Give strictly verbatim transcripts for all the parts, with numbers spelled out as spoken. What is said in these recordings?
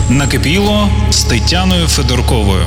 Накипіло з Тетяною Федорковою.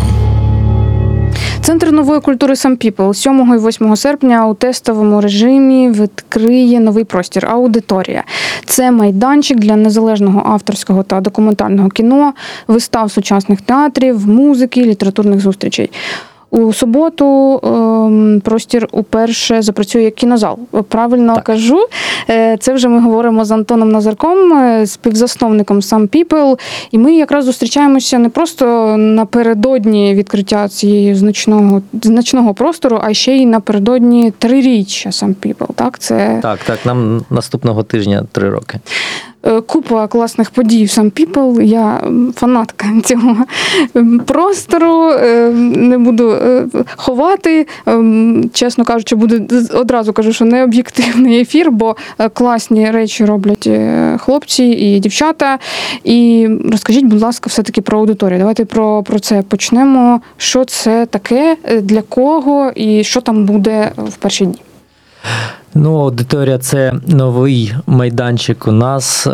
Центр нової культури Some People сьомого і восьмого серпня у тестовому режимі відкриє новий простір «Аудиторія». Це майданчик для незалежного авторського та документального кіно, вистав сучасних театрів, музики, літературних зустрічей. У суботу е, простір уперше запрацює як кінозал. Правильно так кажу. Це вже ми говоримо з Антоном Назарком, співзасновником Some People. І ми якраз зустрічаємося не просто напередодні відкриття цієї значного, значного простору, а ще й напередодні триріччя Some People. Так, це... так, так, нам наступного тижня три роки. Купа класних подій в Some People. Я фанатка цього простору. Не буду ховати. Чесно кажучи, буду одразу кажу, що не об'єктивний ефір, бо класні речі роблять хлопці і дівчата. І розкажіть, будь ласка, все-таки про аудиторію. Давайте про, про це почнемо. Що це таке, для кого і що там буде в перші дні? Ну, аудиторія – це новий майданчик у нас.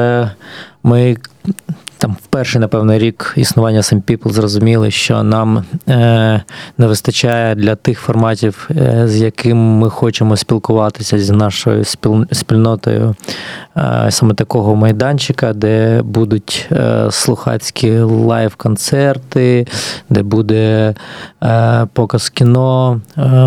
Ми там в перший, напевно, рік існування Some People зрозуміли, що нам не вистачає для тих форматів, з яким ми хочемо спілкуватися з нашою спільнотою, саме такого майданчика, де будуть слухацькі лайв-концерти, де буде показ кіно,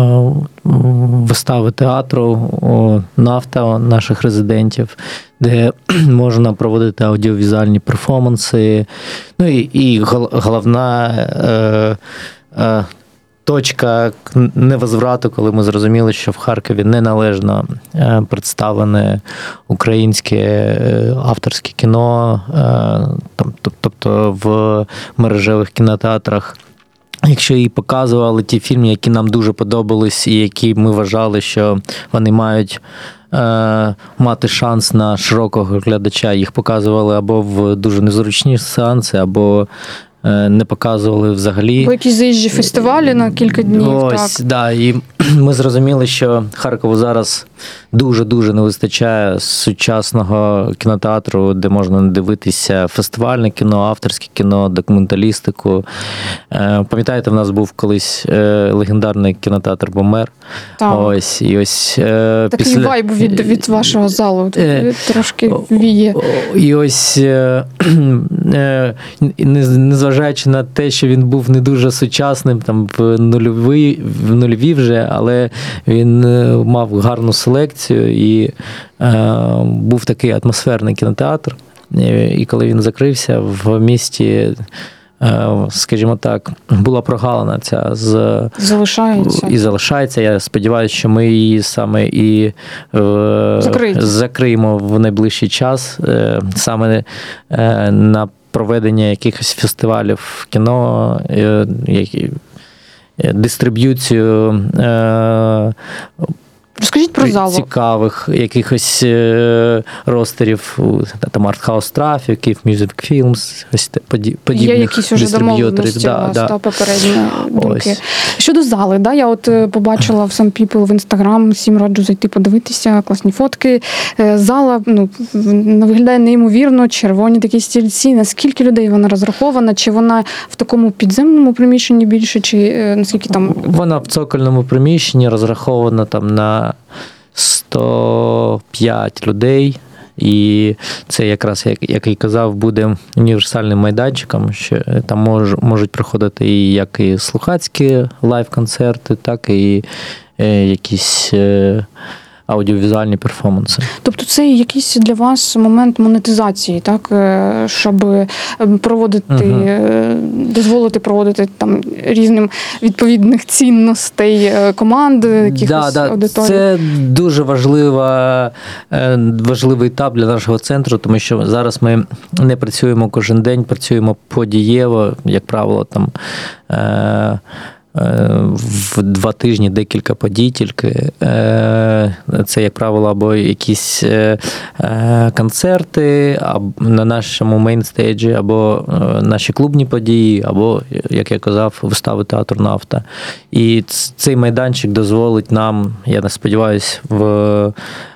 вистави театру, нафта наших резидентів, де можна проводити аудіовізуальні перформанси. Ну і, і головна е, е, точка невозврату, коли ми зрозуміли, що в Харкові неналежно представлене українське авторське кіно, там, тобто в мережевих кінотеатрах. Якщо і показували ті фільми, які нам дуже подобались і які ми вважали, що вони мають е, мати шанс на широкого глядача, їх показували або в дуже незручні сеанси, або е, не показували взагалі. Бо якісь заїжджі фестивалі на кілька днів. Ось, так. Да, і ми зрозуміли, що Харкову зараз дуже-дуже не вистачає сучасного кінотеатру, де можна дивитися фестивальне кіно, авторське кіно, документалістику. Пам'ятаєте, в нас був колись легендарний кінотеатр «Бомер». Ось, і ось, такий після... вайб від, від вашого залу трошки віє. І ось, незважаючи на те, що він був не дуже сучасним, там в нульові, в нульові вже, але він мав гарну селекцію і е, був такий атмосферний кінотеатр. І коли він закрився в місті, е, скажімо так, була прогалина ця з залишається. І залишається. Я сподіваюся, що ми її саме і е, закриємо в найближчий час, е, саме е, на проведення якихось фестивалів кіно, е, які дистриб'юцію е, розкажіть про залу. Цікавих якихось ростерів, там Art House Traffic, Kyiv Music Films, ось подібних. Є якісь уже домовленості да, у вас, да. та попередні думки. Щодо зали, да, я от побачила в Some People в Instagram, всім раджу зайти подивитися, класні фотки. Зала, ну, виглядає неймовірно, червоні такі стільці. Наскільки людей вона розрахована? Чи вона в такому підземному приміщенні більше, чи наскільки там? Вона в цокольному приміщенні розрахована там на сто п'ять людей, і це якраз, як, як і казав, буде універсальним майданчиком, що там мож, можуть приходити і як і слухацькі лайв-концерти, так і е, якісь е, аудіовізуальні перформанси. Тобто це якийсь для вас момент монетизації, так, щоб проводити, uh-huh. дозволити проводити там різним відповідних цінностей команд, якихось да, да. аудиторій? Це дуже важлива, важливий етап для нашого центру, тому що зараз ми не працюємо кожен день, працюємо подієво, як правило, там в два тижні декілька подій тільки. Це, як правило, або якісь концерти на нашому мейнстейджі, або наші клубні події, або, як я казав, вистави театру «Нафта». І цей майданчик дозволить нам, я не сподіваюся, в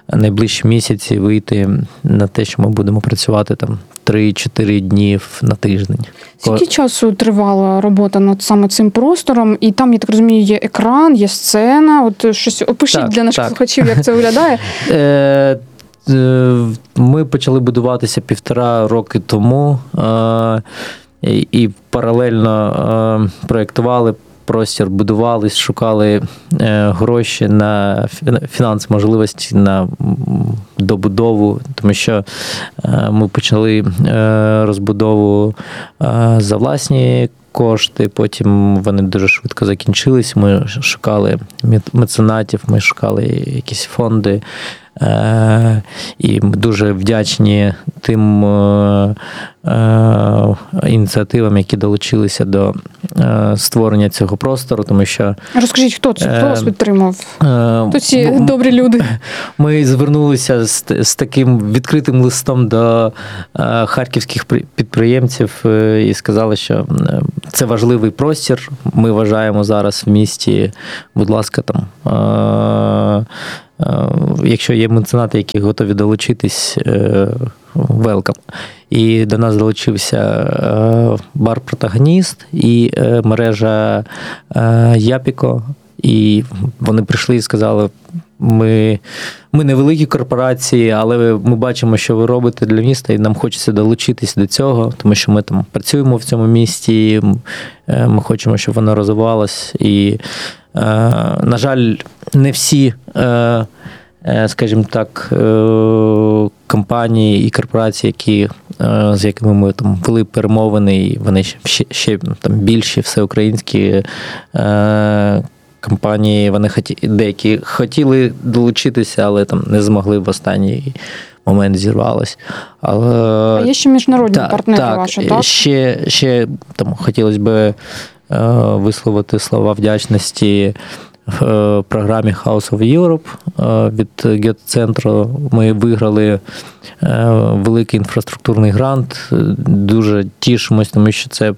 найближчі місяці вийти на те, що ми будемо працювати там три-чотири дні на тиждень. Скільки часу тривала робота над саме цим простором? І там, я так розумію, є екран, є сцена. От щось опишіть Так, для наших так. слухачів, як це виглядає. Е, е, Ми почали будуватися півтора роки тому е, і, і паралельно е, проєктували простір, будувались, шукали е, гроші на фінансові можливості на м, добудову, тому що е, ми почали е, розбудову е, за власні кошти, потім вони дуже швидко закінчились. Ми шукали меценатів, ми шукали якісь фонди. Е, і ми дуже вдячні тим е, е, ініціативам, які долучилися до е, створення цього простору, тому що... Розкажіть, хто це? Хто вас підтримав? Е, Хто ці добрі люди? Ми звернулися з, з таким відкритим листом до е, харківських підприємців е, і сказали, що е, це важливий простір. Ми вважаємо зараз в місті, будь ласка, там... Е, якщо є меценати, які готові долучитись, велкам. І до нас долучився бар «Протагоніст» і мережа Япіко. І вони прийшли і сказали, ми, ми невеликі корпорації, але ми бачимо, що ви робите для міста, і нам хочеться долучитись до цього, тому що ми там працюємо в цьому місті, ми хочемо, щоб воно розвивалось. І, на жаль, не всі, скажімо так, компанії і корпорації, які, з якими ми там вели перемовини, і вони ще, ще там більші всеукраїнські компанії, вони хоті, деякі хотіли долучитися, але там не змогли в останній момент, зірвалось. Але... А є ще міжнародні так, партнери так, ваші, так? Ще, ще там хотілося б висловити слова вдячності в програмі House of Europe від Гет-центру. Ми виграли великий інфраструктурний грант. Дуже тішимось, тому що це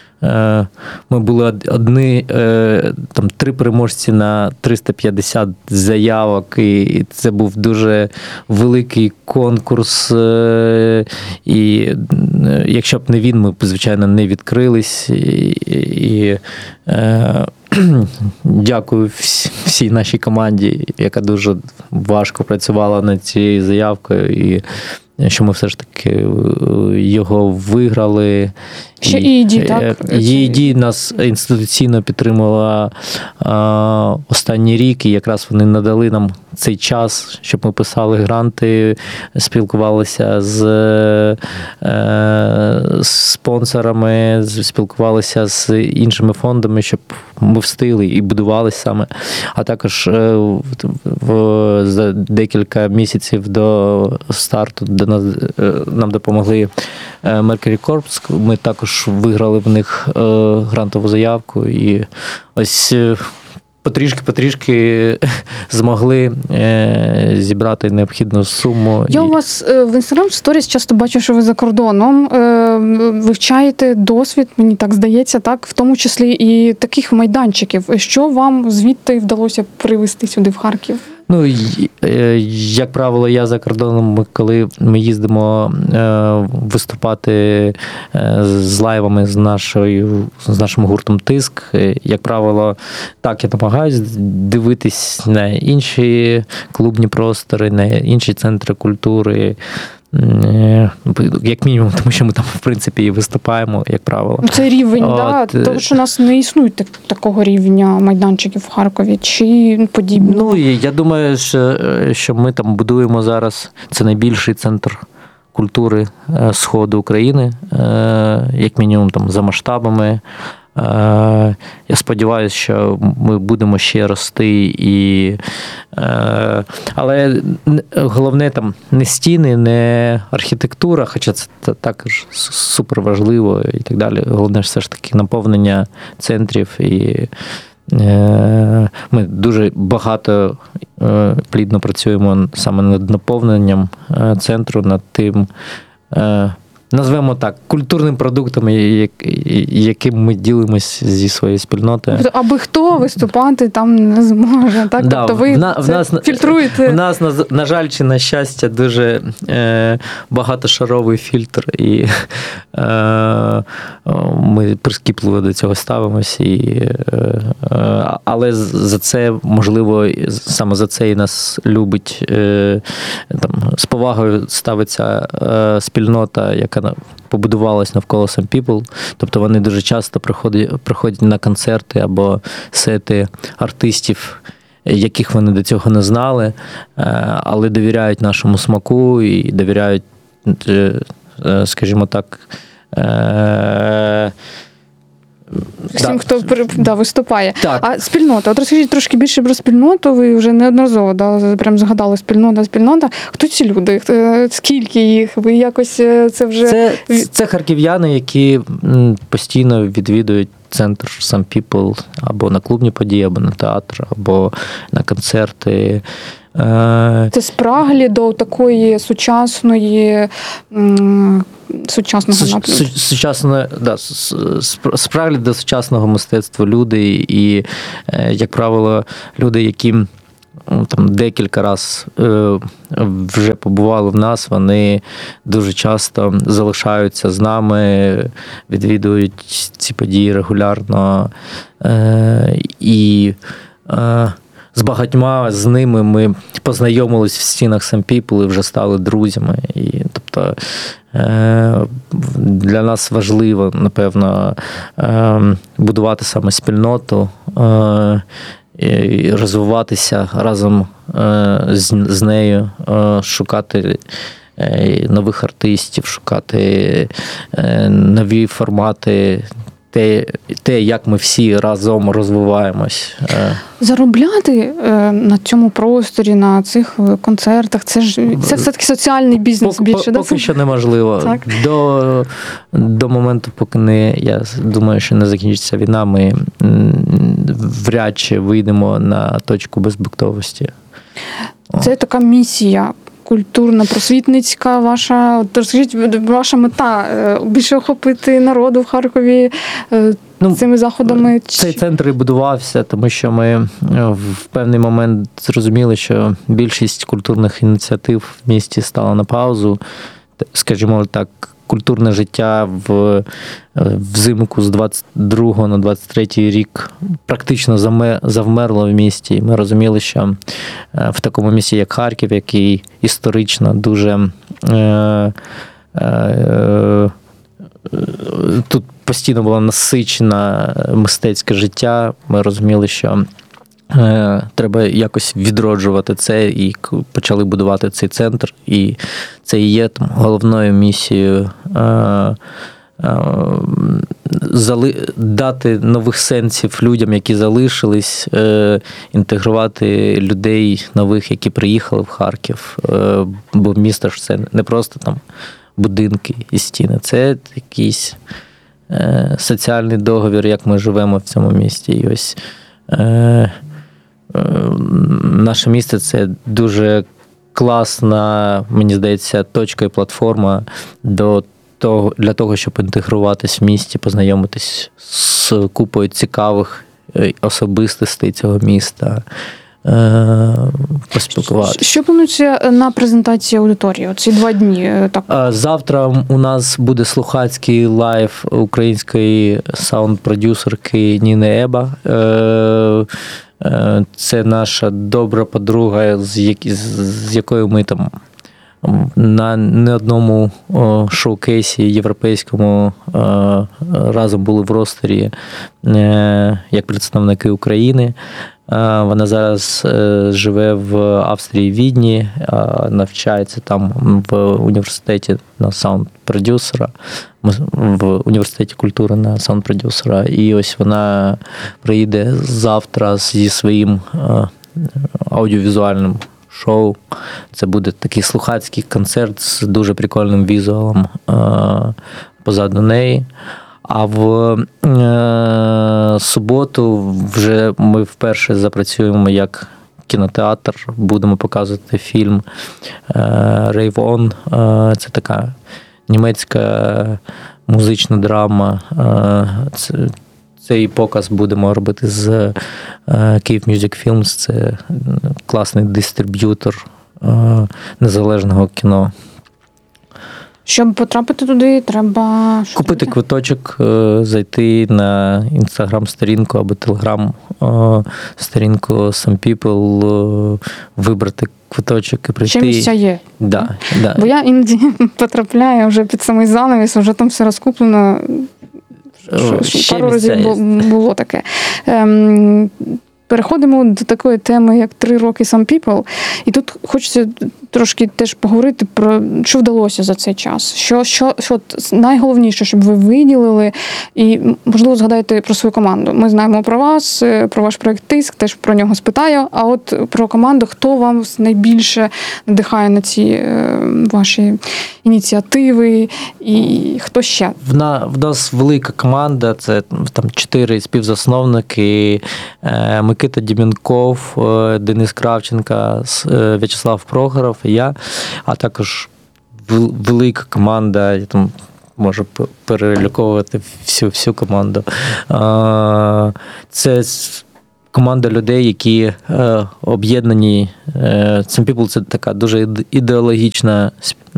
ми були одні, там, три переможці на триста п'ятдесят заявок, і це був дуже великий конкурс. І якщо б не він, ми б, звичайно, не відкрились. І, і дякую всій нашій команді, яка дуже важко працювала над цією заявкою, і що ми все ж таки його виграли. Ще і і ді, так? і і ді нас інституційно підтримувала а, останній рік, і якраз вони надали нам цей час, щоб ми писали гранти, спілкувалися з, е, з спонсорами, спілкувалися з іншими фондами, щоб ми встигли і будувалися саме. А також е, в, за декілька місяців до старту до нас, е, нам допомогли Mercury Corps. Ми також виграли в них е, грантову заявку, і ось потрішки-потрішки змогли е, зібрати необхідну суму. Я і... у вас е, в Instagram сторіс часто бачу, що ви за кордоном е, вивчаєте досвід, мені так здається, так, в тому числі і таких майданчиків. Що вам звідти вдалося привезти сюди в Харків? Ну, як правило, я за кордоном, коли ми їздимо виступати з лайвами з нашою, з нашим гуртом «Тиск», як правило, так, я намагаюся дивитись на інші клубні простори, на інші центри культури, як мінімум, тому що ми там, в принципі, і виступаємо, як правило. Це рівень, От, да? Тому що у нас не існує так, такого рівня майданчиків в Харкові, чи подібно? Ну, я думаю, що, що ми там будуємо зараз, це найбільший центр культури Сходу України, як мінімум там за масштабами. Я сподіваюся, що ми будемо ще рости, і... але головне там не стіни, не архітектура, хоча це також супер важливо і так далі. Головне все ж таки наповнення центрів, і ми дуже багато плідно працюємо саме над наповненням центру, над тим, назвемо так, культурним продуктом, яким ми ділимось зі своєю спільнотою. Тобто, аби хто виступати там не зможе, так? Да, тобто ви в, на, в нас, фільтруєте? У нас, на, на жаль, чи на щастя, дуже е, багатошаровий фільтр, і е, ми прискіпливо до цього ставимося. І, е, але за це, можливо, саме за це і нас любить, е, там, з повагою ставиться е, спільнота, яка побудувалась навколо Some People. Тобто вони дуже часто приходять, приходять на концерти або сети артистів, яких вони до цього не знали, але довіряють нашому смаку і довіряють, скажімо так, всім, да. хто да, виступає. Так. А спільнота, от розкажіть трошки більше про спільноту, ви вже неодноразово да, прям згадали спільнота, спільнота. Хто ці люди? Скільки їх? Ви якось це вже... Це, це харків'яни, які постійно відвідують центр Some People або на клубні події, або на театр, або на концерти. Це спраглі до такої сучасної, сучасного напрямку. Су, сучасне, да, спраглі до сучасного мистецтва люди, і, як правило, люди, які там декілька разів вже побували в нас, вони дуже часто залишаються з нами, відвідують ці події регулярно. І з багатьма з ними ми познайомились в стінах Some People і вже стали друзями. І, тобто, для нас важливо, напевно, будувати саме спільноту, і розвиватися разом з нею, шукати нових артистів, шукати нові формати, те, те, як ми всі разом розвиваємось. Заробляти на цьому просторі, на цих концертах, це ж це все-таки соціальний бізнес поки, більше. Поки да? що неможливо. Так. До, до моменту, поки не, я думаю, що не закінчиться війна, ми вряд чи вийдемо на точку безбутовості. Це така місія культурно-просвітницька ваша. От розкажіть, ваша мета більше охопити народу в Харкові ну, цими заходами? Цей центр і будувався, тому що ми в певний момент зрозуміли, що більшість культурних ініціатив в місті стала на паузу. Скажімо так, культурне життя в взимку з двадцять другого на двадцять третій рік практично завмерло в місті. І ми розуміли, що в такому місті, як Харків, який історично дуже е, е, тут постійно було насичене мистецьке життя, ми розуміли, що треба якось відроджувати це, і почали будувати цей центр. І це і є там головною місією дати нових сенсів людям, які залишились, інтегрувати людей нових, які приїхали в Харків. Бо місто ж це не просто там будинки і стіни, це якийсь соціальний договір, як ми живемо в цьому місті. І ось наше місто – це дуже класна, мені здається, точка і платформа до того, для того, щоб інтегруватись в місті, познайомитись з купою цікавих особистостей цього міста, поспілкуватися. Що планується на презентації аудиторії? Оці два дні? Так. Завтра у нас буде слухацький лайв української саунд-продюсерки Ніни Еба. Це наша добра подруга, з якою ми там на не одному шоукейсі європейському разом були в ростері як представники України. Вона зараз живе в Австрії, Відні, навчається там в університеті на саунд-продюсера, в університеті культури на саунд-продюсера. І ось вона приїде завтра зі своїм аудіовізуальним шоу. Це буде такий слухацький концерт з дуже прикольним візуалом позаду неї. А в е, суботу вже ми вперше запрацюємо як кінотеатр, будемо показувати фільм е, Rave On. Е, це така німецька музична драма. Це, цей показ будемо робити з Київ Music Films. Це класний дистриб'ютор незалежного кіно. Щоб потрапити туди, треба купити квиточок, зайти на інстаграм-сторінку або телеграм-сторінку Some People, вибрати квиточок і прийти. Ще місця є. Да, да. Бо я іноді потрапляю вже під самий занавіс, вже там все розкуплено. Ще пару разів було, було таке. Ем, переходимо до такої теми, як «Три роки Some People». І тут хочеться трошки теж поговорити про, що вдалося за цей час. Що, що, що найголовніше, щоб ви виділили, і, можливо, згадаєте про свою команду. Ми знаємо про вас, про ваш проєкт «Тиск», теж про нього спитаю. А от про команду, хто вам найбільше надихає на ці е, ваші ініціативи, і хто ще? В, на, в нас велика команда, це там чотири співзасновники, е, Микита Дімінков, е, Денис Кравченка, е, В'ячеслав Прохоров і я, а також велика команда, я там можу переліковувати всю, всю команду. Е, це команда людей, які е, об'єднані. Е, Some People – це така дуже ідеологічна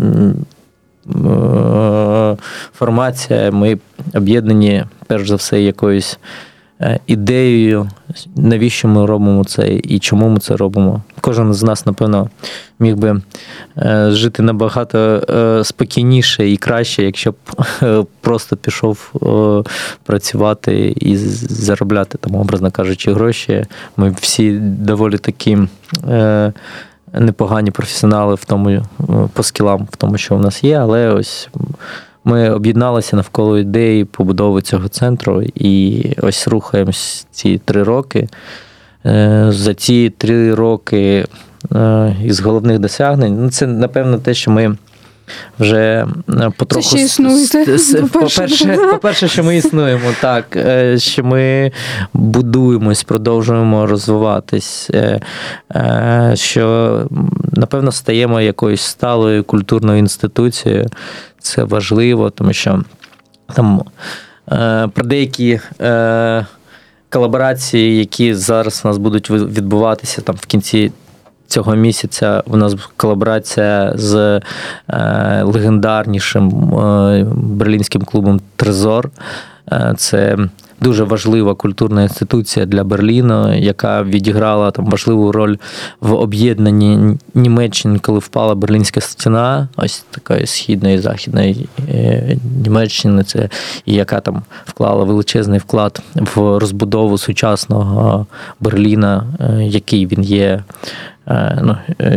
формація. Ми об'єднані, перш за все, якоюсь ідеєю, навіщо ми робимо це і чому ми це робимо. Кожен з нас, напевно, міг би жити набагато спокійніше і краще, якщо б просто пішов працювати і заробляти, там, образно кажучи, гроші. Ми всі доволі такі непогані професіонали в тому, по скілам, в тому, що в нас є, але ось ми об'єдналися навколо ідеї побудови цього центру і ось рухаємось ці три роки. За ці три роки із головних досягнень, ну це, напевно, те, що ми вже потроху... Це ще існуєте? По-перше, по-перше, що ми існуємо, так, що ми будуємось, продовжуємо розвиватись, що, напевно, стаємо якоюсь сталою культурною інституцією. Це важливо, тому що там про деякі колаборації, які зараз у нас будуть відбуватися там в кінці цього місяця, у нас колаборація з е, легендарнішим е, берлінським клубом «Трезор». Е, це дуже важлива культурна інституція для Берліну, яка відіграла там важливу роль в об'єднанні Німеччини, коли впала Берлінська стіна, ось такої східної і західної е, Німеччини, це, і яка там вклала величезний вклад в розбудову сучасного Берліна, е, який він є. Ну,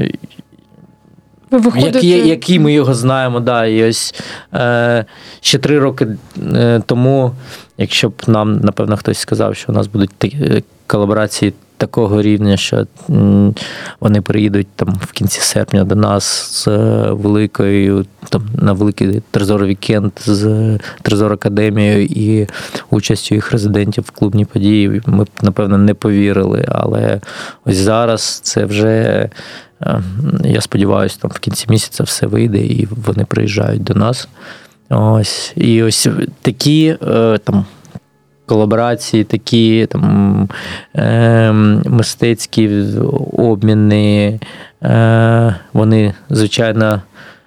виходите... які, які ми його знаємо, да, і ось е, ще три роки тому, якщо б нам, напевно, хтось сказав, що у нас будуть такі колаборації такого рівня, що м, вони приїдуть там в кінці серпня до нас з великою, там, на великий Трезор-вікенд з Трезор-академією і участю їх резидентів в клубній події, ми б, напевно, не повірили, але ось зараз це вже, я сподіваюся, там в кінці місяця все вийде і вони приїжджають до нас. Ось, і ось такі там колаборації, такі там е, мистецькі обміни, е, вони, звичайно,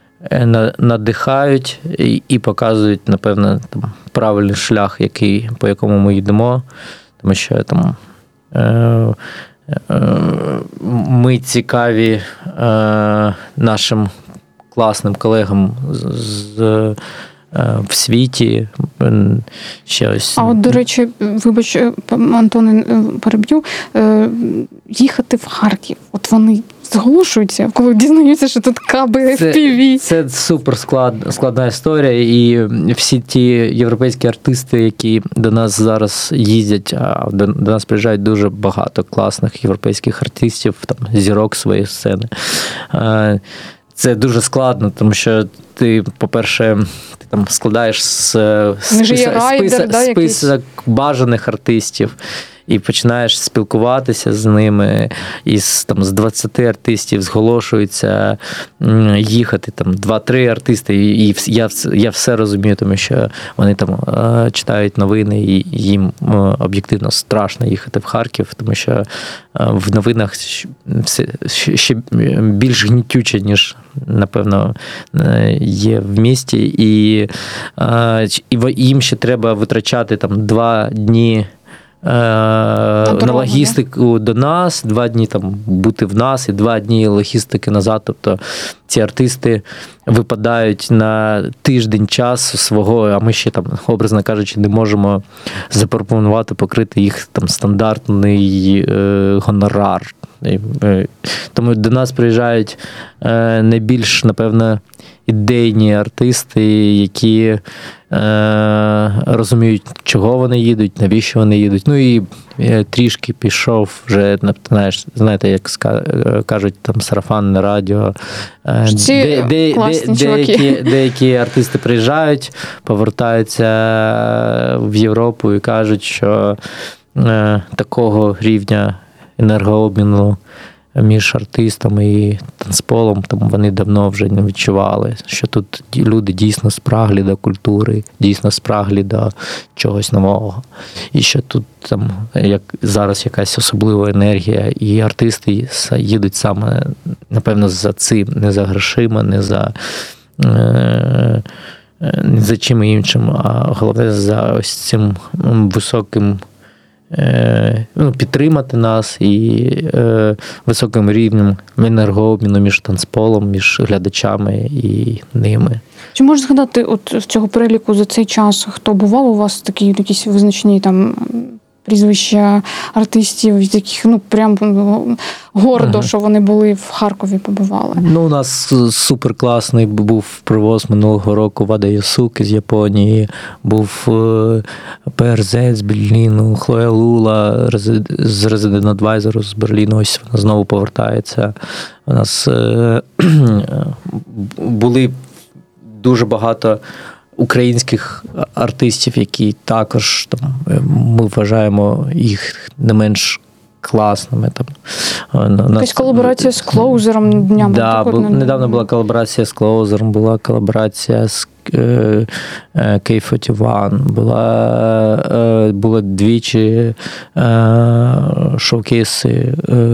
надихають і, і показують, напевно, там, правильний шлях, який, по якому ми йдемо, тому що там е, е, ми цікаві е, нашим класним колегам з, з в світі. Ще ось... А от, до речі, вибач, Антоне, переб'ю, їхати в Харків, от вони зголошуються, коли дізнаються, що тут каби еф пі ві. Це, це супер склад, складна історія, і всі ті європейські артисти, які до нас зараз їздять, а до, до нас приїжджають дуже багато класних європейських артистів, там, зірок своєї сцени. Це дуже складно, тому що ти, по-перше, ти там складаєш список, райдер, список, да, список бажаних артистів, і починаєш спілкуватися з ними, і з, там, з двадцяти артистів зголошуються їхати там два-три артисти, і я, я все розумію, тому що вони там читають новини, і їм об'єктивно страшно їхати в Харків, тому що в новинах ще більш гнітюче, ніж, напевно, є в місті, і, і їм ще треба витрачати там два дні на, на логістику до нас, два дні там бути в нас і два дні логістики назад. Тобто ці артисти випадають на тиждень часу свого, а ми ще там, образно кажучи, не можемо запропонувати покрити їх там стандартний е, гонорар. Тому до нас приїжджають е, найбільш, напевно, ідейні артисти, які е, розуміють, чого вони їдуть, навіщо вони їдуть. Ну і е, трішки пішов вже, знаєш, знаєте, як кажуть, там сарафанне радіо. Е, де, де, де, деякі, деякі артисти приїжджають, повертаються в Європу і кажуть, що е, такого рівня енергообміну між артистами і танцполом, там вони давно вже не відчували, що тут люди дійсно спраглі до культури, дійсно спраглі до чогось нового. І що тут там як зараз якась особлива енергія, і артисти їдуть саме, напевно, за цим, не за грошима, не за е- не за чим іншим, а головне за ось цим високим Ну, підтримати нас і е, високим рівнем енергообміну між танцполом, між глядачами і ними. Чи можеш згадати от з цього переліку за цей час, хто бував у вас такі якісь визначні там прізвища артистів, з яких ну прям гордо, ага. що вони були в Харкові, побували? Ну, у нас суперкласний був привоз минулого року Вада Ясуки з Японії, був пе ер зет з Берліну, Хлоя Лула з Resident Advisor з Берліну, ось вона знову повертається. У нас були дуже багато українських артистів, які також там, ми вважаємо їх не менш класними. Там. Якась колаборація з Клоузером днями. Да, бу, недавно була колаборація з Клоузером, була колаборація з кей форті ван, була, були двічі шоукейси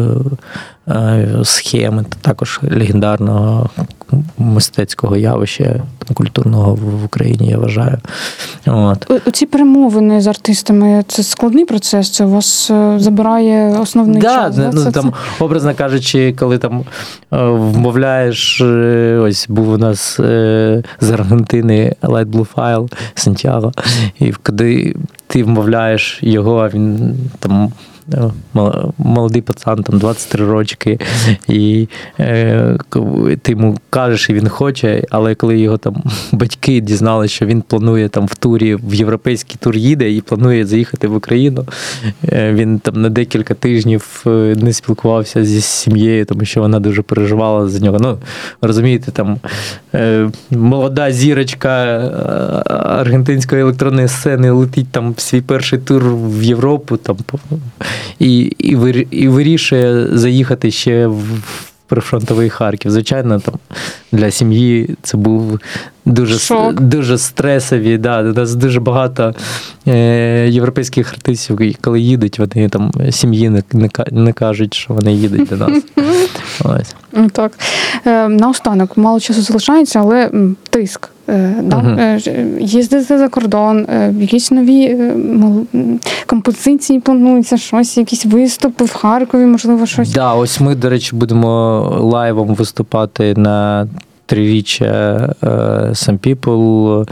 схеми, також легендарного мистецького явища культурного в Україні, я вважаю. От. Оці перемовини з артистами, це складний процес? Це у вас забирає основний да, час? Да, ну, це, там, це... образно кажучи, коли там вмовляєш, ось був у нас з Аргентини Light Blue File Сантьяго, і коли ти вмовляєш його, а він там молодий пацан, там двадцять три рочки, і е, ти йому кажеш, і він хоче, але коли його там батьки дізналися, що він планує там в турі, в європейський тур їде і планує заїхати в Україну, е, він там на декілька тижнів не спілкувався зі сім'єю, тому що вона дуже переживала за нього. Ну, розумієте, там е, молода зірочка аргентинської електронної сцени летить там в свій перший тур в Європу, там І, і, і вирішує заїхати ще в прифронтовий Харків. Звичайно, там для сім'ї це був дуже, дуже стресові. Да, у нас дуже багато е, європейських артистів, коли їдуть, вони там сім'ї не, не, не кажуть, що вони їдуть до нас. Ось. Так. Е, наостанок, мало часу залишається, але тиск. Да? Uh-huh. Їздити за кордон, якісь нові композиції плануються, щось, якісь виступи в Харкові, можливо, щось. Так, да, ось ми, до речі, будемо лайвом виступати на триріччя Some People.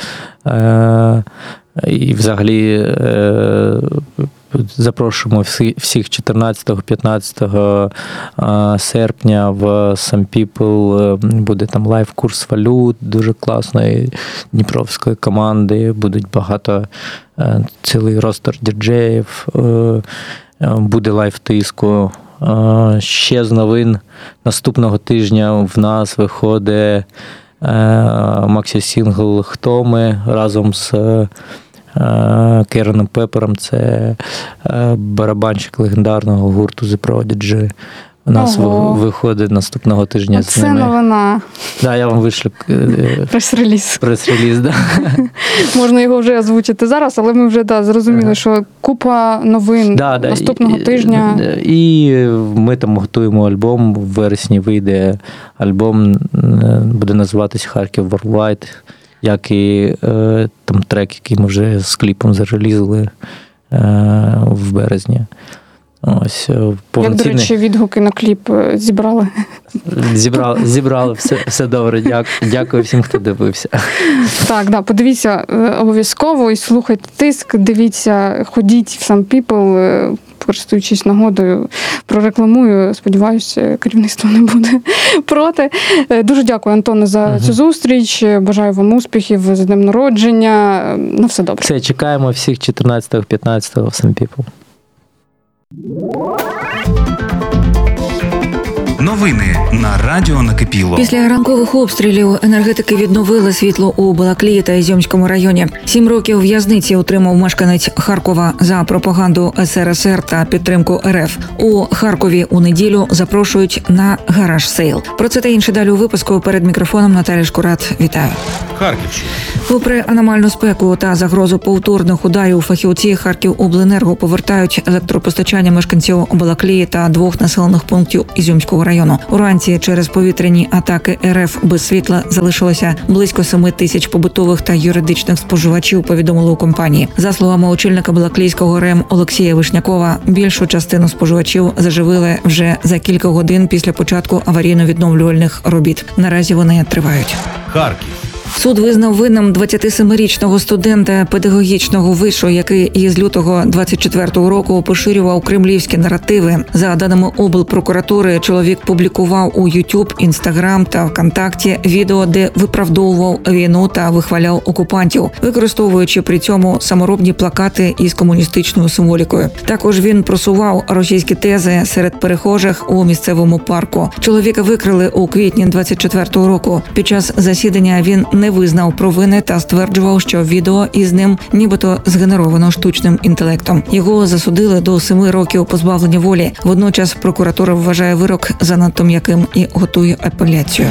І взагалі запрошуємо всіх чотирнадцятого-п'ятнадцятого серпня в Some People. Буде там лайв-курс валют, дуже класної дніпровської команди. Будуть багато, цілий ростер діджеїв. Буде лайв-тиску. Ще з новин наступного тижня в нас виходить максі-сингл «Хто ми» разом з Кереном Пепером, це барабанщик легендарного гурту The Prodigy. У нас Ого. виходить наступного тижня з Це ними. новина. Да, я вам вишлю Прес-реліз. прес-реліз. Да. Можна його вже озвучити зараз, але ми вже да, зрозуміли, Ага. що купа новин Да, да. наступного І- тижня. І ми там готуємо альбом. В вересні вийде альбом, буде називатись «Харків Worldwide», як і е, там трек, який ми вже з кліпом зарелізили е, в березні. Ось, Як, до повноцінний. речі, відгуки на кліп е, зібрали. Зібрали, зібрали все, все добре. Дякую, дякую всім, хто дивився. Так, да, подивіться е, обов'язково і слухайте тиск, дивіться, ходіть в Some People, е, користуючись нагодою, прорекламую. Сподіваюся, керівництво не буде проти. Е, Дуже дякую, Антоне, за Мгм. цю зустріч. Бажаю вам успіхів з днем народження. Е, На все добре. Все, чекаємо всіх чотирнадцятого-п'ятнадцятого в Some People. Новини на Радіо Накипіло. Після ранкових обстрілів енергетики відновили світло у Балаклії та Ізюмському районі. Сім років в'язниці отримав мешканець Харкова за пропаганду ес ер ес ер та підтримку ер еф. У Харкові у неділю запрошують на гараж-сейл. Про це та інше далі у випуску. Перед мікрофоном Наталя Шкурат. Вітаю. Харківщина. Попри аномальну спеку та загрозу повторних ударів, фахівці Харківобленерго повертають електропостачання мешканців Балаклії та двох населених пунктів Ізюмського району. Уранці через повітряні атаки ер еф без світла залишилося близько семи тисяч побутових та юридичних споживачів, повідомили у компанії. За словами очільника Балаклійського РЕМ Олексія Вишнякова, більшу частину споживачів заживили вже за кілька годин після початку аварійно-відновлювальних робіт. Наразі вони тривають. Харків. Суд визнав винним двадцятисемирічного студента педагогічного вишу, який із лютого двадцять четвертого року поширював кремлівські наративи. За даними облпрокуратури, чоловік публікував у Ютуб, Інстаграм та ВКонтакті відео, де виправдовував війну та вихваляв окупантів, використовуючи при цьому саморобні плакати із комуністичною символікою. Також він просував російські тези серед перехожих у місцевому парку. Чоловіка викрили у квітні двадцять четвертого року. Під час засідання він не визнав провини та стверджував, що відео із ним нібито згенеровано штучним інтелектом. Його засудили до семи років позбавлення волі. Водночас прокуратура вважає вирок занадто м'яким і готує апеляцію.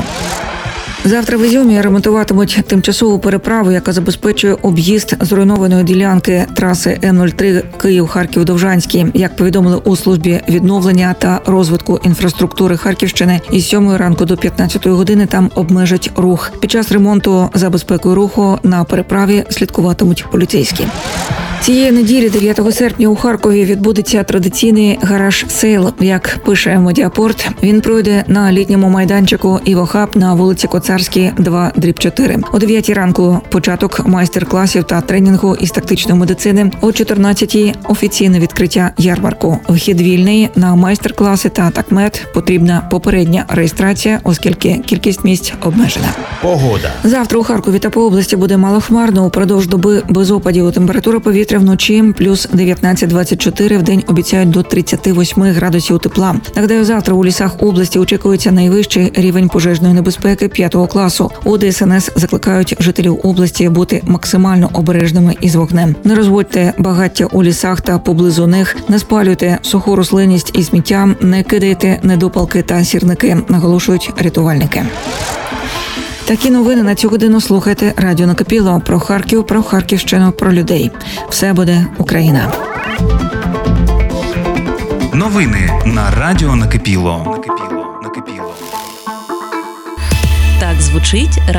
Завтра в Ізюмі ремонтуватимуть тимчасову переправу, яка забезпечує об'їзд зруйнованої ділянки траси Н нуль три Київ-Харків-Довжанський. Як повідомили у службі відновлення та розвитку інфраструктури Харківщини, із сьомої ранку до п'ятнадцятої години там обмежать рух. Під час ремонту за безпекою руху на переправі слідкуватимуть поліцейські. Цієї неділі, дев'ятого серпня, у Харкові відбудеться традиційний гараж-сейл. Як пише Медіапорт, він пройде на літньому майданчику «Івохаб» на вулиці Коцарській, два дріб чотири. О дев'ятій ранку початок майстер-класів та тренінгу із тактичної медицини. О чотирнадцятій офіційне відкриття ярмарку. Вхід вільний. На майстер-класи та такмет потрібна попередня реєстрація, оскільки кількість місць обмежена. Погода. Завтра у Харкові та по області буде малохмарно. Упродовж доби без опадів. Температура повітря вночі плюс дев'ятнадцять двадцять чотири, в день обіцяють до тридцять вісім градусів тепла. Нагадаю, завтра у лісах області очікується найвищий рівень пожежної небезпеки п'ятого класу. У Д С Н С закликають жителів області бути максимально обережними із вогнем. Не розводьте багаття у лісах та поблизу них, не спалюйте суху рослинність і сміття, не кидайте недопалки та сірники, наголошують рятувальники. Такі новини на цю годину слухайте Радіо Накипіло. Про Харків, про Харківщину, про людей. Все буде Україна. Новини на Радіо Накипіло. Накипіло. Накипіло. Так звучить